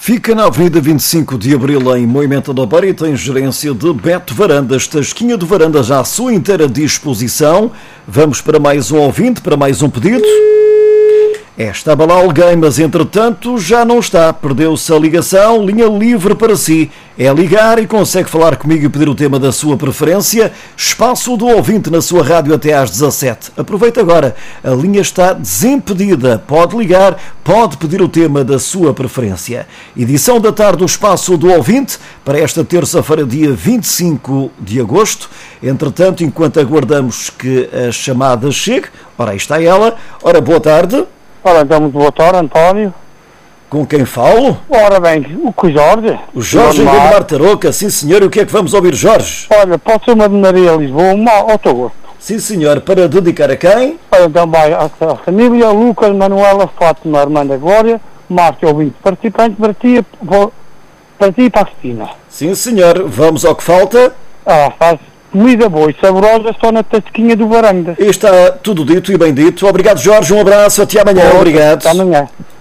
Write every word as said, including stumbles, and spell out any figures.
Fica na Avenida vinte e cinco de Abril, em Moimenta da Beira, e tem gerência de Beto Varandas. Tasquinha de varandas à sua inteira disposição. Vamos para mais um ouvinte, para mais um pedido. É, estava lá alguém, mas entretanto já não está. Perdeu-se a ligação, linha livre para si. É ligar e consegue falar comigo e pedir o tema da sua preferência. Espaço do ouvinte na sua rádio até às dezassete. Aproveita agora, a linha está desimpedida. Pode ligar, pode pedir o tema da sua preferência. Edição da tarde do Espaço do Ouvinte para esta terça-feira, dia vinte e cinco de agosto. Entretanto, enquanto aguardamos que a chamada chegue, ora aí está ela. Ora, boa tarde. Ora, então, muito boa tarde, António. Com quem falo? Ora bem, o com o Jorge. O Jorge em Gondomar Tarouca, sim senhor. E o que é que vamos ouvir, Jorge? Olha, pode ser uma de Maria Lisboa, uma ao teu gosto. Sim senhor, para dedicar a quem? Ora, então vai à família, Lucas, Manuela, Fátima, Armanda Glória, Márcio, ouvinte participante, para ti, para ti e para a Cristina. Sim senhor, vamos ao que falta? Ah, faz comida boa e saborosa só na Tasquinha do Varandas. E está tudo dito e bem dito. Obrigado, Jorge, um abraço, até amanhã. Obrigado. Até amanhã.